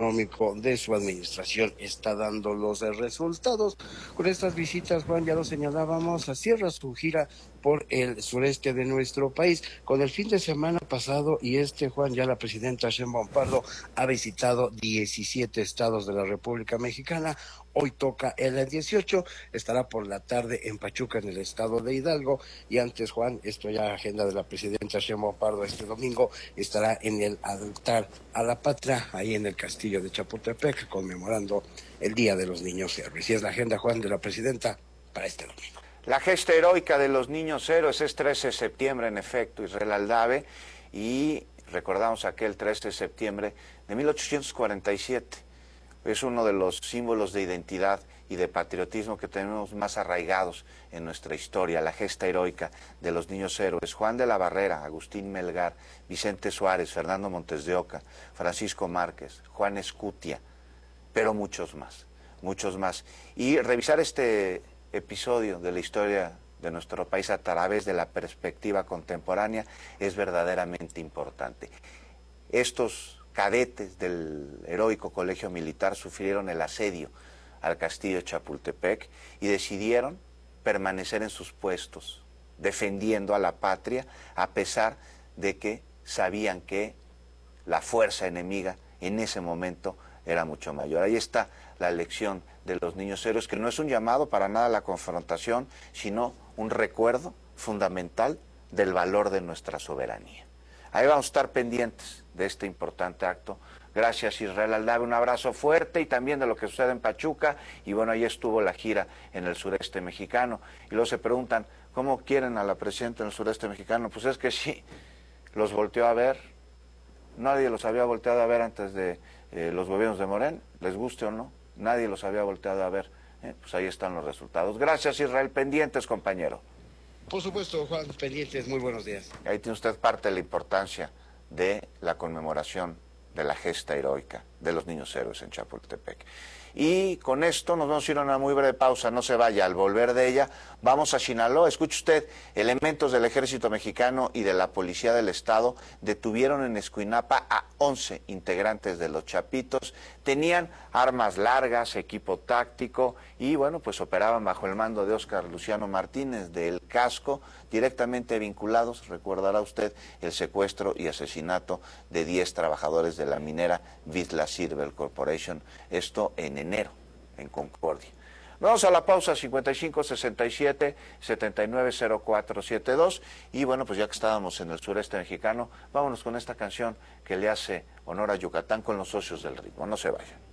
económico de su administración está dando los resultados. Con estas visitas, Juan, ya lo señalábamos, cierra su gira por el sureste de nuestro país. Con el fin de semana pasado y Juan, ya la presidenta Sheinbaum Pardo ha visitado 17 estados de la República Mexicana. Hoy toca el 18, estará por la tarde en Pachuca, en el estado de Hidalgo, y antes, Juan, esto ya agenda de la presidenta Sheinbaum Pardo este domingo, estará en el altar a la patria, ahí en el castillo de Chapultepec, conmemorando el Día de los Niños Héroes. Y es la agenda, Juan, de la presidenta para este domingo. La gesta heroica de los niños héroes es 13 de septiembre, en efecto, Israel Aldave, y recordamos aquel 13 de septiembre de 1847. Es uno de los símbolos de identidad y de patriotismo que tenemos más arraigados en nuestra historia, la gesta heroica de los niños héroes. Juan de la Barrera, Agustín Melgar, Vicente Suárez, Fernando Montes de Oca, Francisco Márquez, Juan Escutia, pero muchos más, muchos más. Y revisar este episodio de la historia de nuestro país a través de la perspectiva contemporánea es verdaderamente importante. Estos cadetes del heroico colegio militar sufrieron el asedio al castillo de Chapultepec y decidieron permanecer en sus puestos, defendiendo a la patria, a pesar de que sabían que la fuerza enemiga en ese momento era mucho mayor. Ahí está la lección de los niños héroes, que no es un llamado para nada a la confrontación, sino un recuerdo fundamental del valor de nuestra soberanía. Ahí vamos a estar pendientes de este importante acto. Gracias, Israel Aldave, un abrazo fuerte, y también de lo que sucede en Pachuca. Y bueno, ahí estuvo la gira en el sureste mexicano. Y luego se preguntan, ¿cómo quieren a la presidenta en el sureste mexicano? Pues es que sí, los volteó a ver. Nadie los había volteado a ver antes de los gobiernos de Morén, les guste o no, nadie los había volteado a ver. Pues ahí están los resultados. Gracias, Israel. Pendientes, compañero. Por supuesto, Juan, pendientes. Muy buenos días. Ahí tiene usted parte de la importancia de la conmemoración de la gesta heroica de los niños héroes en Chapultepec. Y con esto nos vamos a ir a una muy breve pausa, no se vaya. Al volver de ella, vamos a Sinaloa. Escuche usted, elementos del Ejército Mexicano y de la Policía del Estado detuvieron en Escuinapa a 11 integrantes de los Chapitos. Tenían armas largas, equipo táctico y, bueno, pues operaban bajo el mando de Óscar Luciano Martínez del Casco, directamente vinculados, recordará usted, el secuestro y asesinato de 10 trabajadores de la minera Vizsla Silver Corporation, esto en enero, en Concordia. Vamos a la pausa, 55-67-790472, y bueno, pues ya que estábamos en el sureste mexicano, vámonos con esta canción que le hace honor a Yucatán con los Socios del Ritmo. No se vayan.